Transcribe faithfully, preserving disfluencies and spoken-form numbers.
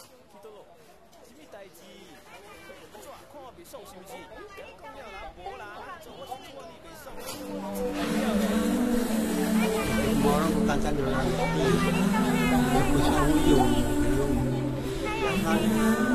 去倒咯？什么代志？安怎看我袂爽是毋是？讲了啦，无啦，做我是看你袂爽。 Orang bukan orang, bukan orang yang yang